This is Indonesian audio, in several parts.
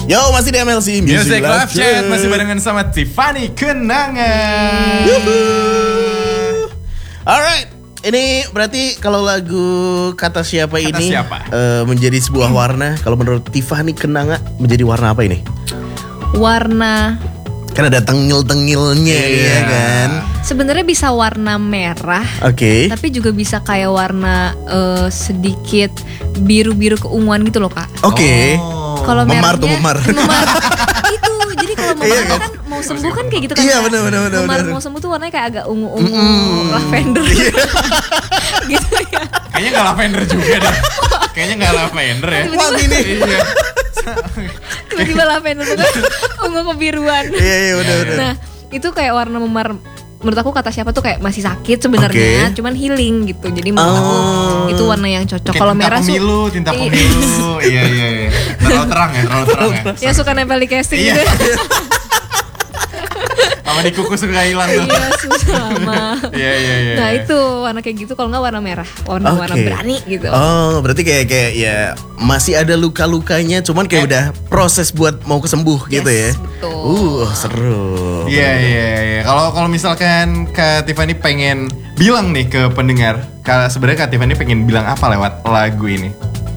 Yo, masih di MLC Music Live Chat masih barengan sama Tiffany Kenangan. Alright, ini berarti kalau lagu Kata Siapa Kata ini Siapa? Menjadi sebuah warna. Kalau menurut Tiffany Kenangan menjadi warna apa ini? Warna Kan ada tengil-tengilnya ya kan. sebenarnya bisa warna merah. Oke. Tapi juga bisa kayak warna sedikit biru-biru keunguan gitu loh, Kak. Oke. Kalau Memar tuh, merahnya memar. itu. Jadi kalau memar Iya, kan mau sembuh kan kayak gitu kan. Iya, Kak. benar. Memar mau sembuh tuh warnanya kayak agak ungu-ungu, lavender. Gitu ya. Kayaknya gak lavender juga deh. Kayaknya gak lavender ya. Wangi nih. Iya. Tiba-tiba lavender tuh kan ungu kebiruan. Iya, benar. Nah, itu kayak warna memar. Menurut aku Kata Siapa tuh kayak masih sakit sebenarnya, cuman healing gitu. Jadi menurut aku itu warna yang cocok. Kalau merah tinta pemilu. Iya. Terlalu terang ya. Ya suka nempel di casting Iya. gitu. Sama di kuku suka hilang tuh. Iya, sama. Iya. Nah, itu warna kayak gitu. Kalau nggak warna merah, warna berani gitu. Oh, berarti kayak ya masih ada luka-lukanya, cuman kayak udah proses buat mau kesembuh gitu ya. Betul. Seru. Iya. Kalau misalkan Kak Tiffany pengen bilang nih ke pendengar, sebenarnya Kak Tiffany pengen bilang apa lewat lagu ini?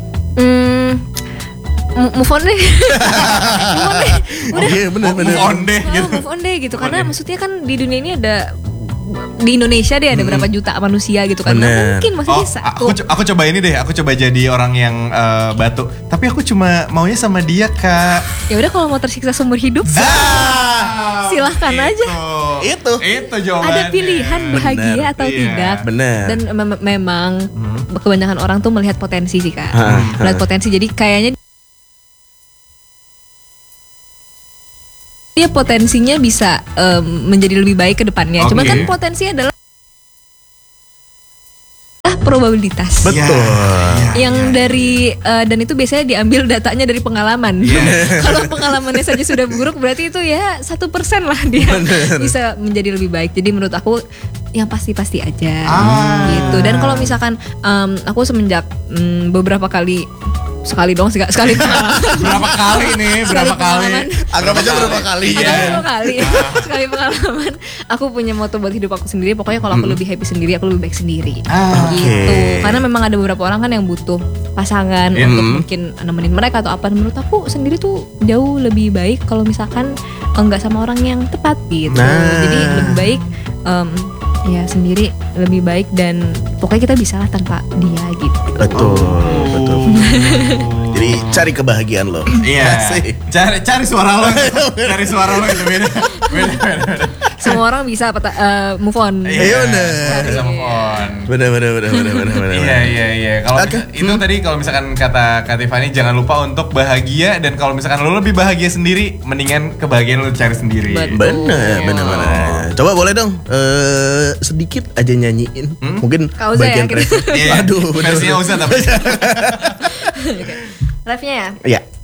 Move on deh. Udah. Iya, benar. Move on deh gitu. Move on deh gitu. Karena maksudnya kan di dunia ini ada, di Indonesia deh ada berapa juta manusia gitu kan. Nah, mungkin masih bisa. Aku coba ini deh. Aku coba jadi orang yang batu. Tapi aku cuma maunya sama dia, Kak. Ya udah, kalau mau tersiksa seumur hidup, silahkan aja. Itu jawabannya. Ada pilihan bahagia Bener. atau Iya. tidak. Benar. Dan memang kebanyakan orang tuh melihat potensi sih, Kak. Melihat potensi. Jadi kayaknya dia potensinya bisa menjadi lebih baik ke depannya. Cuma kan potensi adalah probabilitas. Betul. Yang dari dan itu biasanya diambil datanya dari pengalaman. Kalau pengalamannya saja sudah buruk, berarti itu ya 1% lah dia bisa menjadi lebih baik. Jadi menurut aku yang pasti-pasti aja gitu. Dan kalau misalkan aku semenjak beberapa kali, sekali pengalaman. Berapa kali nih? Berapa kali? Anggap aja berapa kali ya. Sekali pengalaman. Aku punya moto buat hidup aku sendiri. Pokoknya kalau aku lebih happy sendiri, aku lebih baik sendiri. Gitu. Karena memang ada beberapa orang kan yang butuh pasangan untuk mungkin nemenin mereka atau apa. Menurut aku sendiri tuh jauh lebih baik kalau misalkan enggak sama orang yang tepat gitu. Jadi lebih baik ya sendiri lebih baik, dan pokoknya kita bisa lah tanpa dia gitu. Betul. Jadi cari kebahagiaan lo. Iya. Cari suara lo. Cari suara lo itu beda. Semua orang bisa move on. Iya, bener. Bisa move on. Bener. Iya. Kalau itu tadi, kalau misalkan kata Kak Tiffany, jangan lupa untuk bahagia, dan kalau misalkan lo lebih bahagia sendiri, mendingan kebahagiaan lo cari sendiri. Bener. Coba boleh dong sedikit aja nyanyiin. Mungkin Kauza bagian ya, refnya. Aduh, bener. Versinya usah tapi. Live-nya ya. Iya.